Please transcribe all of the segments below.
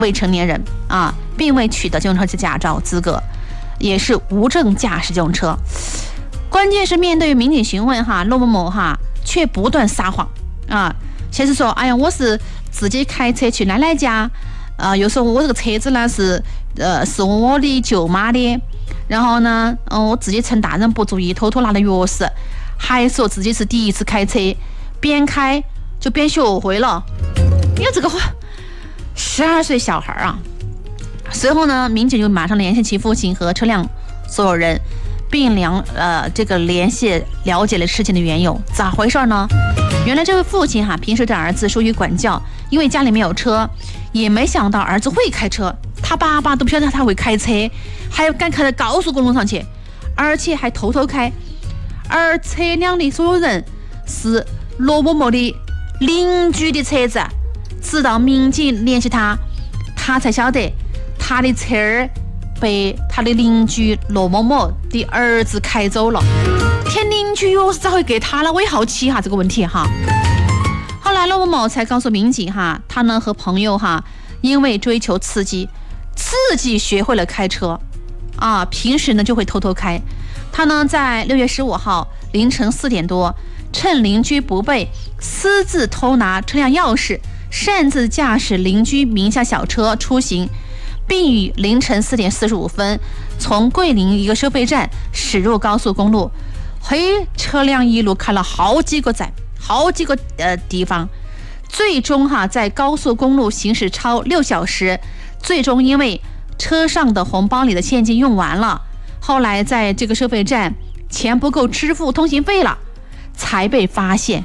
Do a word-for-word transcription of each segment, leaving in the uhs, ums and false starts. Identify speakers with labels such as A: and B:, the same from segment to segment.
A: 未成年人啊，并未取得机动车驾照资格，也是无证驾驶机动车。关键是面对民警询问哈，陆某某哈却不断撒谎啊，先是说，哎呀，我是自己开车去奶奶家，呃，又说我这个车子呢是呃是我的舅妈的，然后呢，嗯、呃，我自己趁大人不注意偷偷拿了钥匙，还说自己是第一次开车，边开就边学会了。因为这个话，十二岁小孩啊。随后呢，民警就马上联系其父亲和车辆所有人，并联呃这个联系了解了事情的缘由，咋回事呢？原来这位父亲哈，平时对儿子疏于管教，因为家里没有车，也没想到儿子会开车，他爸爸都不晓得他会开车，还敢开到高速公路上去，而且还偷偷开。而车辆的所有人是罗某某的邻居的车子，直到民警联系他，他才晓得他的车儿被他的邻居罗某某的儿子开走了。天，邻居钥匙咋会给他了？我也好奇哈这个问题哈。后来罗某某才告诉民警哈，他呢和朋友哈，因为追求刺激，自己学会了开车啊，平时呢就会偷偷开。他呢在六月十五号凌晨四点多，趁邻居不备，私自偷拿车辆钥匙，擅自驾驶邻居名下小车出行，并于凌晨四点四十五分从桂林一个收费站驶入高速公路。嘿，车辆一路开了好几个站，好几个呃地方，最终哈在高速公路行驶超六小时，最终因为车上的红包里的现金用完了，后来在这个收费站钱不够支付通行费了，才被发现。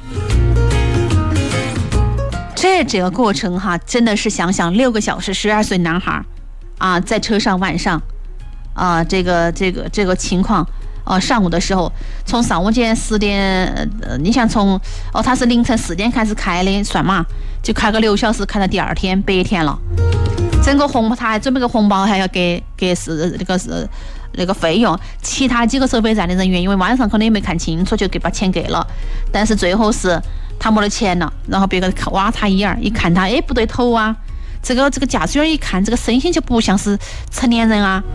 A: 这整个过程哈，真的是想想六个小时，十二岁男孩啊，在车上晚上啊，这个这个这个情况。呃，上午的时候，从上午间十点，呃，你想从哦，他是凌晨四点开始开的，算嘛，就开个六小时，开到第二天白天了。整个红包他还准备个红包，还要给给是那个是那个费用。其他几个收费站的人员因为晚上可能也没看清楚，就给把钱给了。但是最后是他没得钱了，然后别个挖他一眼，一看他，哎，不对头啊，这个这个驾驶员一看这个身形就不像是成年人啊。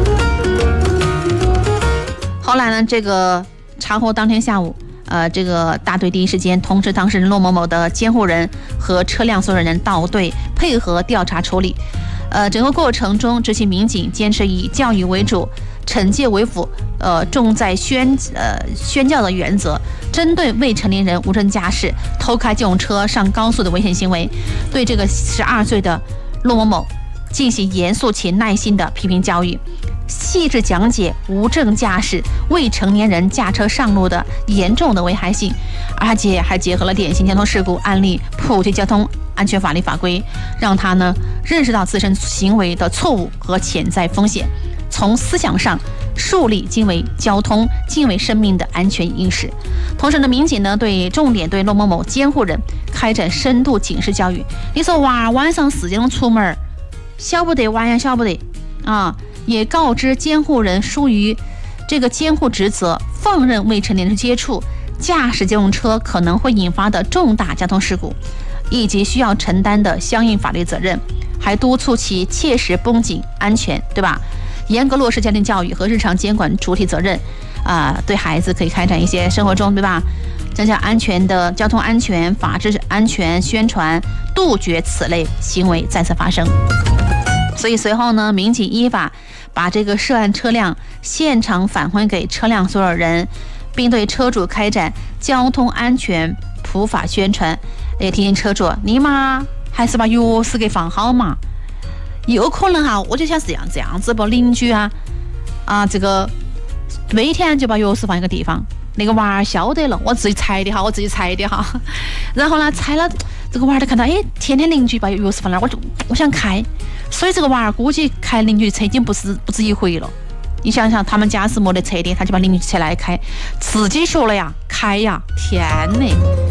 A: 后来呢，这个查获当天下午，呃，这个大队第一时间通知当事人骆某某的监护人和车辆所有人到队配合调查处理。呃，整个过程中，执行民警坚持以教育为主、惩戒为辅，呃，重在宣呃宣教的原则，针对未成年人无证驾驶、偷开机动车上高速的危险行为，对这个十二岁的骆某某进行严肃且耐心的批评教育。细致讲解无证驾驶、未成年人驾车上路的严重的危害性，而且还结合了典型交通事故案例，普及交通安全法律法规，让他呢认识到自身行为的错误和潜在风险，从思想上树立敬畏交通、敬畏生命的安全意识。同时呢，民警呢对重点对骆某某监护人开展深度警示教育。你说娃晚上四点钟出门，晓不得晚呀，晓不得啊。也告知监护人疏于这个监护职责，放任未成年人接触驾驶机动车可能会引发的重大交通事故，以及需要承担的相应法律责任，还督促其切实绷紧安全，对吧？严格落实家庭教育和日常监管主体责任，啊、呃，对孩子可以开展一些生活中，对吧？增强安全的交通安全、法治安全宣传，杜绝此类行为再次发生。所以随后呢，民警依法把这个涉案车辆现场返还给车辆所有人，并对车主开展交通安全普法宣传，也提醒车主，你嘛还是把钥匙给放好嘛。有可能哈，我就想是这样这样子不，邻居啊啊这个每天就把钥匙放一个地方，那个娃儿晓得了，我自己猜的哈，我自己猜的哈。然后呢，猜了这个娃儿就看到，哎，天天邻居把钥匙放那儿，我就我想开。所以这个娃儿估计开邻居车已经不是不止一回了。你想想，他们家是没得车的，他就把邻居车来开，自己学了呀，开呀，天哪！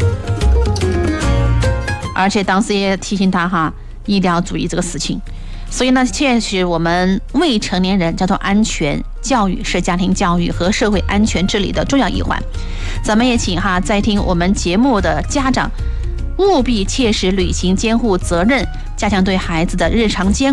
A: 而且当时也提醒他哈，一定要注意这个事情。所以呢，确实我们未成年人交通安全教育是家庭教育和社会安全治理的重要一环。咱们也请哈在听我们节目的家长务必切实履行监护责任，加强对孩子的日常监